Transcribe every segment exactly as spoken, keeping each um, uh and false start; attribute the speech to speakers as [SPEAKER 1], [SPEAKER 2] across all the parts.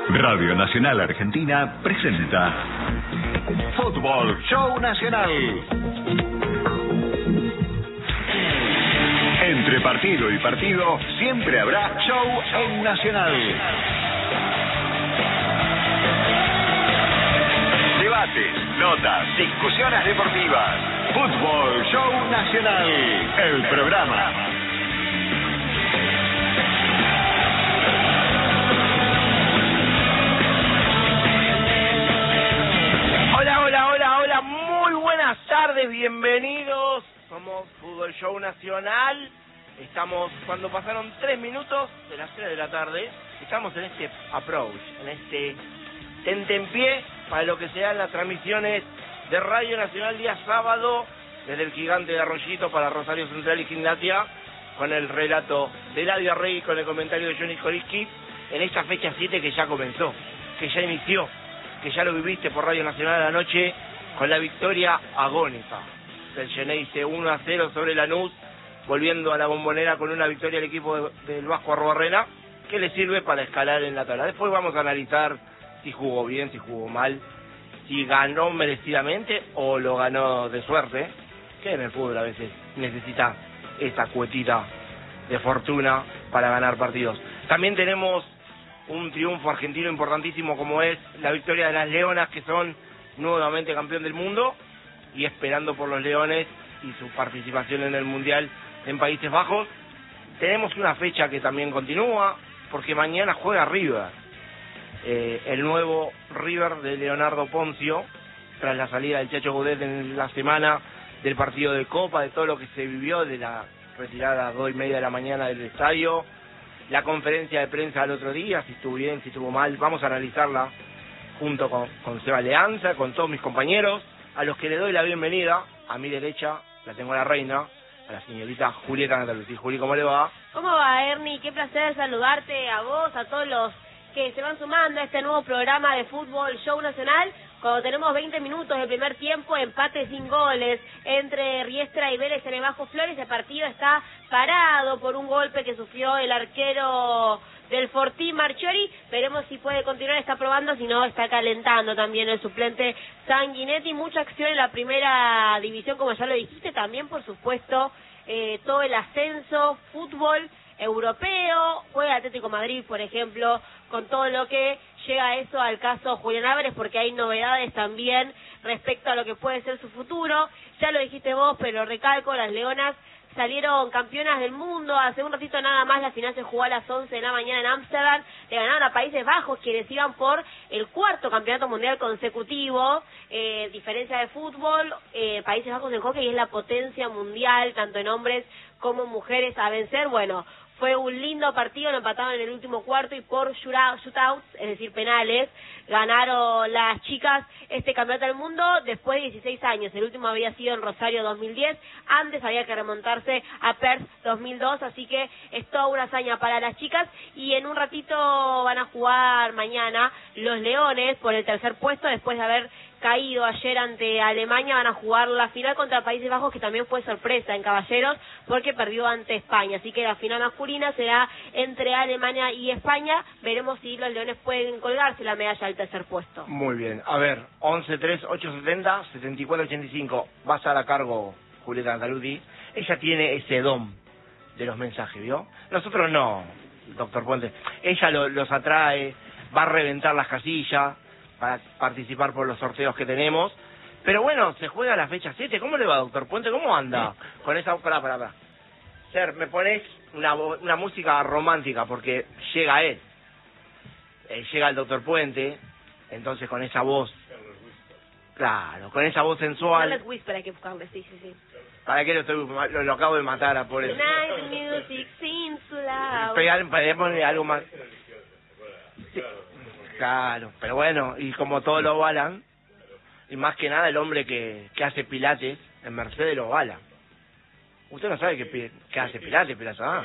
[SPEAKER 1] Radio Nacional Argentina presenta Fútbol Show Nacional. Entre partido y partido siempre habrá show en Nacional. Debates, notas, discusiones deportivas. Fútbol Show Nacional, el programa.
[SPEAKER 2] Hola, hola, hola, hola, muy buenas tardes, bienvenidos. Somos Fútbol Show Nacional. Estamos, cuando pasaron tres minutos de las tres de la tarde, estamos en este approach, en este tentempié para lo que serán las transmisiones de Radio Nacional día sábado, desde el Gigante de Arroyito para Rosario Central y Gimnasia, con el relato de Eladio Arregui, con el comentario de Johnny Koliski, en esta fecha siete que ya comenzó, que ya inició, que ya lo viviste por Radio Nacional anoche, con la victoria agónica del Geneise uno a cero sobre Lanús, volviendo a la Bombonera con una victoria al equipo de, del Vasco Arruabarrena, que le sirve para escalar en la tabla. Después vamos a analizar si jugó bien, si jugó mal, si ganó merecidamente o lo ganó de suerte, que en el fútbol a veces necesita esa cuetita de fortuna para ganar partidos. También tenemos un triunfo argentino importantísimo como es la victoria de las Leonas, que son nuevamente campeón del mundo, y esperando por los Leones y su participación en el Mundial en Países Bajos. Tenemos una fecha que también continúa, porque mañana juega River, eh, el nuevo River de Leonardo Poncio, tras la salida del Chacho Gaudet en la semana del partido de Copa, de todo lo que se vivió, de la retirada a las dos y media de la mañana del estadio, la conferencia de prensa del otro día, si estuvo bien, si estuvo mal, vamos a analizarla junto con, con Seba Leanza, con todos mis compañeros, a los que le doy la bienvenida. A mi derecha la tengo a la reina, a la señorita Julieta Nataluzzi. Juli, ¿cómo le va?
[SPEAKER 3] ¿Cómo va, Ernie? Qué placer saludarte a vos, a todos los que se van sumando a este nuevo programa de Fútbol Show Nacional. Cuando tenemos veinte minutos de primer tiempo, empate sin goles entre Riestra y Vélez en el Bajo Flores. El partido está parado por un golpe que sufrió el arquero del Fortín, Marchiori. Veremos si puede continuar, está probando, si no está calentando también el suplente Sanguinetti. Mucha acción en la primera división, como ya lo dijiste, también por supuesto eh, todo el ascenso, fútbol europeo, juega Atlético Madrid, por ejemplo, con todo lo que llega a eso al caso Julián Álvarez, porque hay novedades también respecto a lo que puede ser su futuro. Ya lo dijiste vos, pero recalco, las Leonas salieron campeonas del mundo. Hace un ratito nada más la final se jugó a las once de la mañana en Ámsterdam. Le ganaron a Países Bajos, quienes iban por el cuarto campeonato mundial consecutivo. Eh, diferencia de fútbol, eh, Países Bajos en hockey es la potencia mundial, tanto en hombres como mujeres a vencer. Bueno, fue un lindo partido, lo empataron en el último cuarto y por shootouts, es decir, penales, ganaron las chicas este campeonato del mundo después de dieciséis años. El último había sido en Rosario dos mil diez, antes había que remontarse a Perth dos mil dos, así que es toda una hazaña para las chicas. Y en un ratito van a jugar mañana los Leones por el tercer puesto, después de haber caído ayer ante Alemania. Van a jugar la final contra Países Bajos, que también fue sorpresa en caballeros porque perdió ante España, así que la final masculina será entre Alemania y España. Veremos si los Leones pueden colgarse la medalla al tercer puesto.
[SPEAKER 2] Muy bien, a ver, once tres ocho setenta setenta y cuatro ochenta y cinco, va a estar a cargo Julieta Nataluzzi. Ella tiene ese don de los mensajes, ¿vio? Nosotros no, doctor Puente. Ella lo, los atrae, va a reventar las casillas para participar por los sorteos que tenemos. Pero bueno, se juega la fecha siete. ¿Cómo le va, doctor Puente? ¿Cómo anda? Sí. Con esa... Pará, pará, pará. Ser, me pones una, una música romántica, porque llega él. Eh, llega el doctor Puente, entonces con esa voz... Claro, con esa voz sensual...
[SPEAKER 3] Charlotte Whisper hay que buscarle, sí, sí, sí.
[SPEAKER 2] ¿Para qué lo estoy lo, lo acabo de matar a por eso?
[SPEAKER 3] Night music seems loud.
[SPEAKER 2] Ponerle algo más... Sí. Claro, pero bueno, y como todo lo avalan, y más que nada el hombre que, que hace pilates en Mercedes lo avala. Usted no sabe que, que hace pilates, pero ¿ah?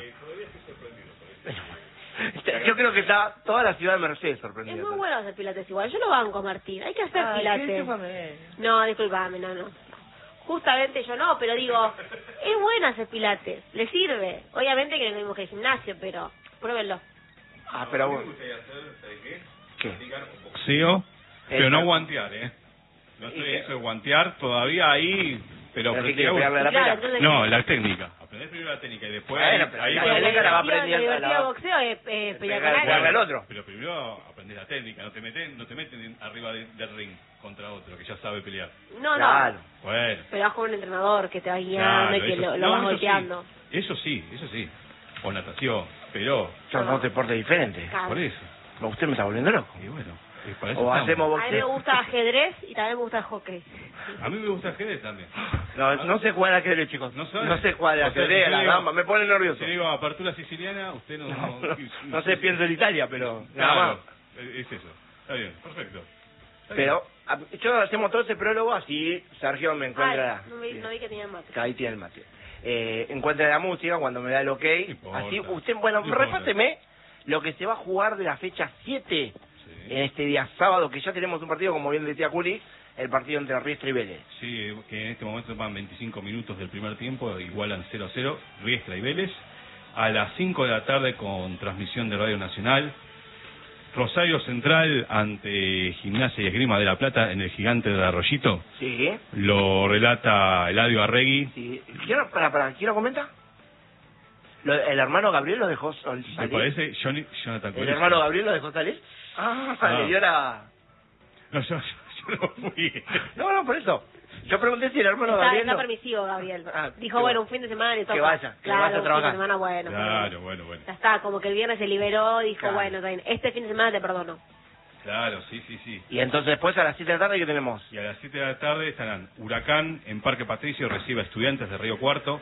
[SPEAKER 2] Yo creo que está toda la ciudad de Mercedes sorprendida.
[SPEAKER 3] Es muy bueno hacer pilates igual, yo lo banco, Martín, hay que hacer
[SPEAKER 2] Ay,
[SPEAKER 3] pilates. No, disculpame, no, no. Justamente yo no, pero digo, es bueno hacer pilates, le sirve. Obviamente que no es el mismo que el gimnasio, pero pruébenlo.
[SPEAKER 2] Ah, pero bueno. ¿Qué?
[SPEAKER 4] Boxeo, pero no
[SPEAKER 2] Exacto.
[SPEAKER 4] guantear, ¿eh? No
[SPEAKER 2] ¿Y
[SPEAKER 4] estoy
[SPEAKER 2] qué?
[SPEAKER 4] eso de guantear todavía ahí, pero...
[SPEAKER 2] ¿Pero qué
[SPEAKER 4] prefiero-
[SPEAKER 2] quiere, pegarle a la
[SPEAKER 3] Claro,
[SPEAKER 2] pera?
[SPEAKER 3] entonces-
[SPEAKER 4] No, la técnica. Aprender primero la técnica y después...
[SPEAKER 2] Bueno, pero
[SPEAKER 4] ahí
[SPEAKER 2] la
[SPEAKER 4] vas-
[SPEAKER 2] técnica la va aprendiendo
[SPEAKER 3] Lo divertido
[SPEAKER 2] la-
[SPEAKER 3] de boxeo es eh, pelear con
[SPEAKER 2] pegar- pegarle al
[SPEAKER 3] alguien.
[SPEAKER 2] otro.
[SPEAKER 4] Pero primero aprender la técnica, no te meten, no te meten en- arriba de- del ring contra otro que ya sabe pelear.
[SPEAKER 3] No,
[SPEAKER 2] Claro.
[SPEAKER 3] no.
[SPEAKER 4] Bueno.
[SPEAKER 3] Pero vas con un entrenador que te va guiando
[SPEAKER 4] claro,
[SPEAKER 3] y que
[SPEAKER 4] eso
[SPEAKER 3] lo,
[SPEAKER 4] sí.
[SPEAKER 3] lo
[SPEAKER 4] No,
[SPEAKER 3] vas
[SPEAKER 4] eso
[SPEAKER 3] golpeando.
[SPEAKER 4] Sí, eso sí, eso sí. O natación, pero...
[SPEAKER 2] Son dos deportes diferentes.
[SPEAKER 3] Claro.
[SPEAKER 4] Por eso.
[SPEAKER 2] Usted me está volviendo loco.
[SPEAKER 4] Y bueno, y para eso
[SPEAKER 2] O
[SPEAKER 4] estamos.
[SPEAKER 2] hacemos
[SPEAKER 3] A mí me
[SPEAKER 2] boxeo.
[SPEAKER 3] gusta ajedrez y también me gusta el hockey.
[SPEAKER 4] A mí me gusta el ajedrez también.
[SPEAKER 2] No, no sé jugar al ajedrez, chicos.
[SPEAKER 4] ¿No sabe?
[SPEAKER 2] No sé jugar al
[SPEAKER 4] O sea,
[SPEAKER 2] ajedrez,
[SPEAKER 4] si
[SPEAKER 2] a la
[SPEAKER 4] yo digo-
[SPEAKER 2] gamba. Me pone nervioso.
[SPEAKER 4] Si digo apertura siciliana, usted no...
[SPEAKER 2] No, no, no sé, pienso en Italia, pero nada más.
[SPEAKER 4] Claro, es eso. Está bien, perfecto. Está
[SPEAKER 2] Pero a- yo hacemos todo ese prólogo, así Sergio me encuentra.
[SPEAKER 3] Ay, no, vi, no vi que tenía mate.
[SPEAKER 2] Que ahí tiene el mate. Eh, encuentra la música cuando me da el ok.
[SPEAKER 4] importa.
[SPEAKER 2] Así usted, bueno,
[SPEAKER 4] No importa.
[SPEAKER 2] repáteme lo que se va a jugar de la fecha siete
[SPEAKER 4] Sí.
[SPEAKER 2] en este día sábado, que ya tenemos un partido, como bien decía Juli, el partido entre Riestra y Vélez.
[SPEAKER 4] Sí, que en este momento van veinticinco minutos del primer tiempo, igualan cero a cero, Riestra y Vélez. A las cinco de la tarde con transmisión de Radio Nacional. Rosario Central ante Gimnasia y Esgrima de la Plata en el Gigante del Arroyito.
[SPEAKER 2] Sí,
[SPEAKER 4] Lo relata Eladio Arregui.
[SPEAKER 2] sí. ¿Quiero, para, para, ¿quiero comentar? Lo- ¿El hermano Gabriel lo dejó sol-
[SPEAKER 4] ¿Te
[SPEAKER 2] salir?
[SPEAKER 4] parece? Johnny, Jonathan
[SPEAKER 2] ¿El
[SPEAKER 4] Coelho.
[SPEAKER 2] hermano Gabriel lo dejó salir? Ah,
[SPEAKER 4] Ah.
[SPEAKER 2] le dio la...
[SPEAKER 4] No, yo, yo no fui.
[SPEAKER 2] No, no, por eso. Yo pregunté si el hermano
[SPEAKER 3] Está,
[SPEAKER 2] Gabriel...
[SPEAKER 3] está
[SPEAKER 2] no-
[SPEAKER 3] permisivo, Gabriel.
[SPEAKER 2] Ah,
[SPEAKER 3] Dijo,
[SPEAKER 2] que
[SPEAKER 3] bueno,
[SPEAKER 2] va-
[SPEAKER 3] un fin de semana y toca.
[SPEAKER 2] que vaya, que
[SPEAKER 3] claro,
[SPEAKER 2] vaya a
[SPEAKER 3] un
[SPEAKER 2] trabajar.
[SPEAKER 3] fin de semana, bueno.
[SPEAKER 4] Claro, bueno, bueno.
[SPEAKER 3] Ya está, como que el viernes se liberó, dijo,
[SPEAKER 2] Claro.
[SPEAKER 3] bueno, está bien, este fin de semana te perdono.
[SPEAKER 4] Claro, sí, sí, sí.
[SPEAKER 2] Y entonces después a las siete de la tarde, ¿qué tenemos?
[SPEAKER 4] Y a las siete de la tarde estarán Huracán en Parque Patricio, recibe a Estudiantes de Río Cuarto.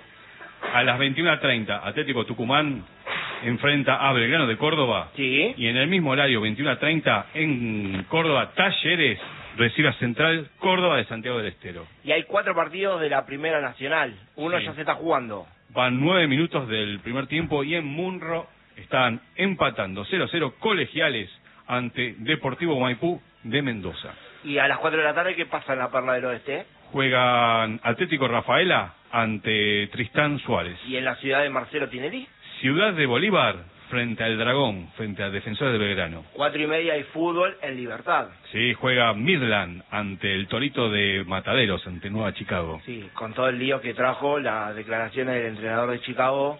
[SPEAKER 4] A las veintiuna treinta, Atlético Tucumán enfrenta a Belgrano de Córdoba.
[SPEAKER 2] Sí.
[SPEAKER 4] Y en el mismo horario, veintiuna treinta, en Córdoba, Talleres recibe a Central Córdoba de Santiago del Estero.
[SPEAKER 2] Y hay cuatro partidos de la Primera Nacional. Uno
[SPEAKER 4] Sí.
[SPEAKER 2] ya se está jugando.
[SPEAKER 4] Van nueve minutos del primer tiempo y en Munro están empatando cero a cero Colegiales ante Deportivo Maipú de Mendoza.
[SPEAKER 2] Y a las cuatro de la tarde, ¿qué pasa en la Perla del Oeste?
[SPEAKER 4] Juegan Atlético Rafaela ante Tristán Suárez.
[SPEAKER 2] Y en la ciudad de Marcelo Tinelli,
[SPEAKER 4] Ciudad de Bolívar frente al Dragón, frente al Defensor de Belgrano.
[SPEAKER 2] cuatro y media hay fútbol en Libertad.
[SPEAKER 4] Sí, juega Midland ante el Torito de Mataderos, ante Nueva Chicago.
[SPEAKER 2] Sí, con todo el lío que trajo las declaraciones del entrenador de Chicago,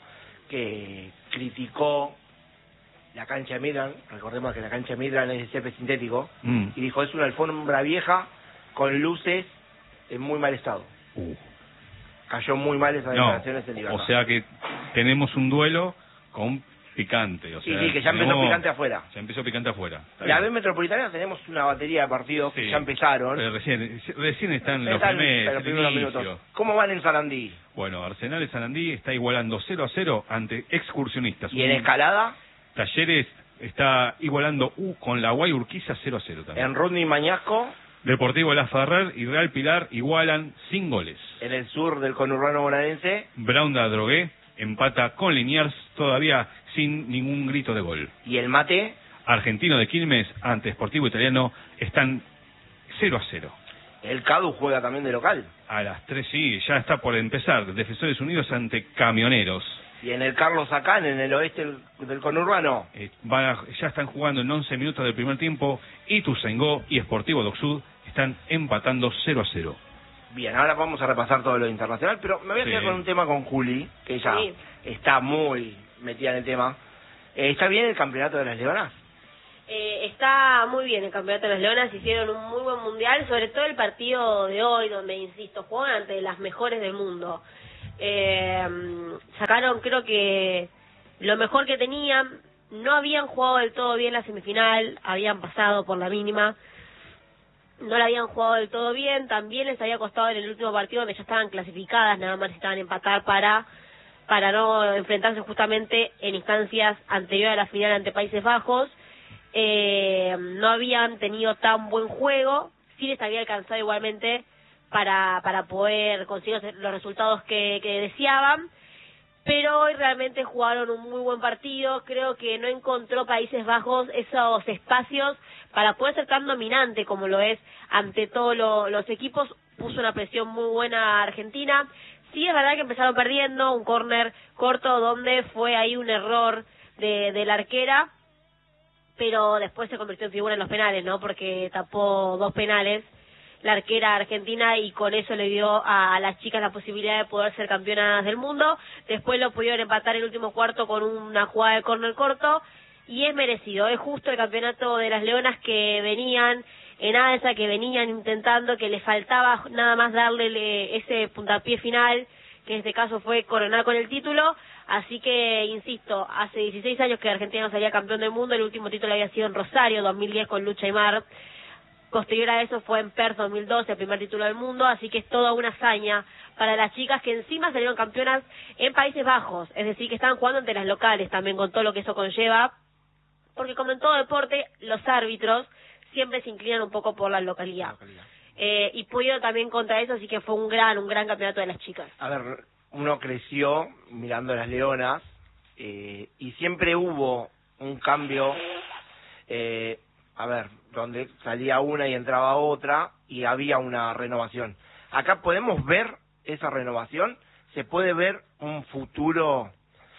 [SPEAKER 2] que criticó la cancha de Midland. Recordemos que la cancha de Midland es de césped sintético.
[SPEAKER 4] Mm.
[SPEAKER 2] Y dijo, es una alfombra vieja con luces en muy mal estado.
[SPEAKER 4] Uh.
[SPEAKER 2] Cayó muy mal esas
[SPEAKER 4] No,
[SPEAKER 2] declaraciones en Libertad.
[SPEAKER 4] o sea que tenemos un duelo con picante. O
[SPEAKER 2] Sí,
[SPEAKER 4] sea,
[SPEAKER 2] sí, que ya empezó
[SPEAKER 4] tenemos-
[SPEAKER 2] picante afuera.
[SPEAKER 4] Ya empezó picante afuera. Está
[SPEAKER 2] La B
[SPEAKER 4] bien.
[SPEAKER 2] Metropolitana tenemos una batería de partidos que
[SPEAKER 4] Sí.
[SPEAKER 2] ya empezaron.
[SPEAKER 4] Pero recién, recién están los
[SPEAKER 2] Están
[SPEAKER 4] primeros,
[SPEAKER 2] los
[SPEAKER 4] el
[SPEAKER 2] primeros
[SPEAKER 4] inicio.
[SPEAKER 2] minutos. ¿Cómo van en Sarandí?
[SPEAKER 4] Bueno, Arsenal de Sarandí está igualando cero a cero ante Excursionistas.
[SPEAKER 2] ¿Y en
[SPEAKER 4] Un-
[SPEAKER 2] escalada?
[SPEAKER 4] Talleres está igualando U con la Guay Urquiza cero a cero también.
[SPEAKER 2] En Rodney Mañasco,
[SPEAKER 4] Deportivo La Ferrer y Real Pilar igualan sin goles.
[SPEAKER 2] en el sur del conurbano bonaerense.
[SPEAKER 4] Braunda Drogué empata con Liniers todavía sin ningún grito de gol.
[SPEAKER 2] Y el mate,
[SPEAKER 4] Argentino de Quilmes ante Sportivo Italiano están cero a cero.
[SPEAKER 2] el Cadu juega también de local.
[SPEAKER 4] A las tres sí, ya está por empezar. Defensores Unidos ante Camioneros.
[SPEAKER 2] Y en el Carlos Acán, en el oeste del, del conurbano,
[SPEAKER 4] Eh, van a- ya están jugando en once minutos del primer tiempo. Ituzaingó y Sportivo Docsud están empatando cero a cero.
[SPEAKER 2] bien, ahora vamos a repasar todo lo internacional, pero me voy a
[SPEAKER 4] Sí.
[SPEAKER 2] quedar con un tema con Juli, que ella
[SPEAKER 3] Sí.
[SPEAKER 2] está muy metida en el tema. Eh, ¿Está bien el campeonato de las Leonas?
[SPEAKER 3] Eh, está muy bien el campeonato de las Leonas, hicieron un muy buen mundial, sobre todo el partido de hoy, donde, insisto, juegan ante las mejores del mundo. Eh, sacaron, creo que, lo mejor que tenían. No habían jugado del todo bien la semifinal, habían pasado por la mínima. No la habían jugado del todo bien, también les había costado en el último partido donde ya estaban clasificadas, nada más estaban empatar para para no enfrentarse justamente en instancias anteriores a la final ante Países Bajos. Eh, no habían tenido tan buen juego, sí les había alcanzado igualmente para para poder conseguir los resultados que, que deseaban, pero hoy realmente jugaron un muy buen partido. Creo que no encontró Países Bajos esos espacios para poder ser tan dominante como lo es ante todos lo, los equipos. Puso una presión muy buena a Argentina. Sí, es verdad que empezaron perdiendo, un córner corto donde fue ahí un error de, de la arquera, pero después se convirtió en figura en los penales, ¿no? Porque tapó dos penales la arquera argentina y con eso le dio a, a las chicas la posibilidad de poder ser campeonas del mundo. Después lo pudieron empatar el último cuarto con una jugada de córner corto y es merecido, es justo el campeonato de las Leonas que venían en alza, que venían intentando, que le faltaba nada más darle ese puntapié final, que en este caso fue coronar con el título. Así que, insisto, hace dieciséis años que Argentina no salía campeón del mundo, el último título había sido en Rosario, dos mil diez con Lucha Aymar. Posterior a eso fue en Perth dos mil doce, el primer título del mundo, así que es toda una hazaña para las chicas que encima salieron campeonas en Países Bajos, es decir, que estaban jugando ante las locales también con todo lo que eso conlleva, porque como en todo deporte, los árbitros siempre se inclinan un poco por la localidad. localidad. Eh, y pudieron también contra eso, así que fue un gran, un gran campeonato de las chicas.
[SPEAKER 2] A ver, uno creció mirando a las Leonas eh, y siempre hubo un cambio, eh, a ver, donde salía una y entraba otra y había una renovación. Acá podemos ver esa renovación, se puede ver un futuro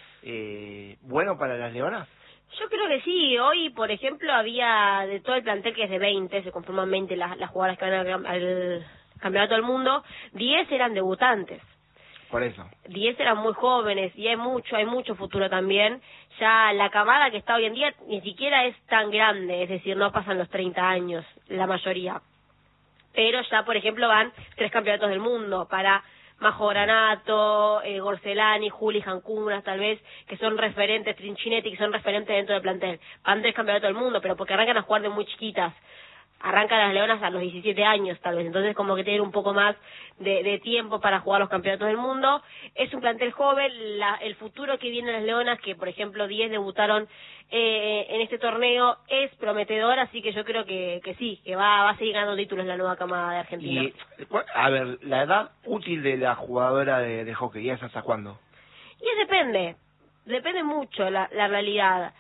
[SPEAKER 2] eh, bueno para las Leonas.
[SPEAKER 3] Yo creo que sí. Hoy, por ejemplo, había de todo el plantel que es de veinte, se conforman veinte las, las jugadoras que van al, al campeonato del mundo, diez eran debutantes.
[SPEAKER 2] Por eso.
[SPEAKER 3] diez eran muy jóvenes y hay mucho, hay mucho futuro también. Ya la camada que está hoy en día ni siquiera es tan grande, es decir, no pasan los treinta años, la mayoría. Pero ya, por ejemplo, van tres campeonatos del mundo para Majo Granato, eh, Gorcelani, Juli Jancunas, tal vez, que son referentes, Trinchinetti, que son referentes dentro del plantel. Van tres campeonatos del mundo, pero porque arrancan a jugar de muy chiquitas. Arrancan las Leonas a los diecisiete años, tal vez. Entonces, como que tienen un poco más de, de tiempo para jugar los campeonatos del mundo. Es un plantel joven. La, el futuro que viene las Leonas, que por ejemplo diez debutaron eh, en este torneo, es prometedor. Así que yo creo que, que sí, que va, va a seguir ganando títulos la nueva camada de Argentina.
[SPEAKER 2] Y, a ver, la edad útil de la jugadora de, de hockey, ¿es hasta cuándo?
[SPEAKER 3] Y eso depende. Depende mucho la, la realidad.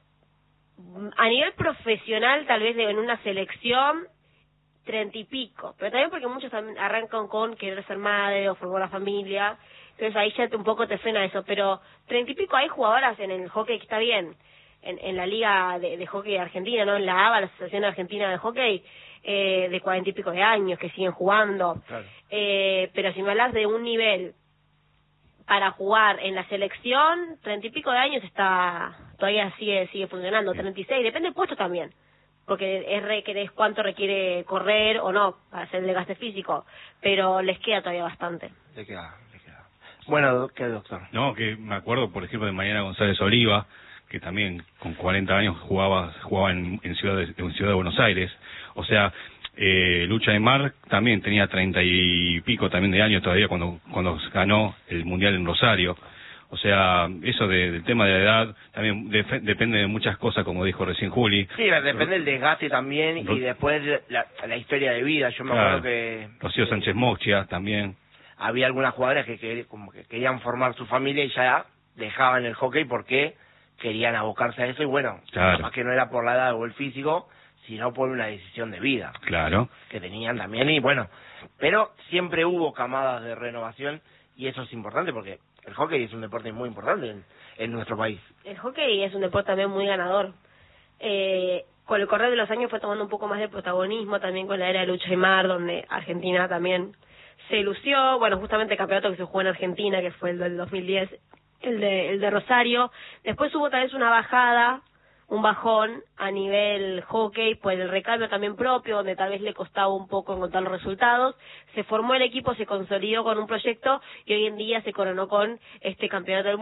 [SPEAKER 3] A nivel profesional, tal vez de, en una selección, treinta y pico, pero también porque muchos también arrancan con querer ser madre o formar una familia, entonces ahí ya te, un poco te frena eso, pero treinta y pico hay jugadoras en el hockey que está bien, en, en la liga de, de hockey de Argentina, ¿no? En la A B A, la Asociación Argentina de Hockey, eh, de cuarenta y pico de años que siguen jugando, claro. eh, pero si me hablas de un nivel para jugar en la selección, treinta y pico de años está, todavía sigue sigue funcionando, treinta y seis, depende del puesto también, porque es requiere cuánto requiere correr o no para hacer el desgaste físico, pero les queda todavía bastante.
[SPEAKER 2] Le queda, le queda. Bueno, ¿qué doctor?
[SPEAKER 4] No, que me acuerdo, por ejemplo, de Mariana González Oliva, que también con cuarenta años jugaba jugaba en, en Ciudad de, en Ciudad de Buenos Aires, o sea, Eh, Lucha Aymar también tenía treinta y pico también de años todavía cuando cuando ganó el Mundial en Rosario. O sea, eso de, del tema de la edad también de, depende de muchas cosas, como dijo recién Juli.
[SPEAKER 2] Sí, depende del desgaste también
[SPEAKER 4] Ro
[SPEAKER 2] y después la, la historia de vida. Yo me
[SPEAKER 4] claro.
[SPEAKER 2] acuerdo que...
[SPEAKER 4] Rocío Sánchez Mochia también.
[SPEAKER 2] Había algunas jugadoras que, que como que querían formar su familia y ya dejaban el hockey porque querían abocarse a eso y bueno,
[SPEAKER 4] claro.
[SPEAKER 2] capaz que no era por la edad o el físico, sino por una decisión de vida.
[SPEAKER 4] Claro.
[SPEAKER 2] Que tenían también y bueno, pero siempre hubo camadas de renovación y eso es importante porque el hockey es un deporte muy importante en, en nuestro país.
[SPEAKER 3] El hockey es un deporte también muy ganador. Eh, con el correr de los años fue tomando un poco más de protagonismo también con la era de Lucha Aymar, donde Argentina también se lució. Bueno, justamente el campeonato que se jugó en Argentina, que fue el del dos mil diez, el de, el de Rosario. Después hubo tal vez una bajada, un bajón a nivel hockey por el recambio también propio, donde tal vez le costaba un poco encontrar los resultados. Se formó el equipo, se consolidó con un proyecto y hoy en día se coronó con este campeonato del mundo.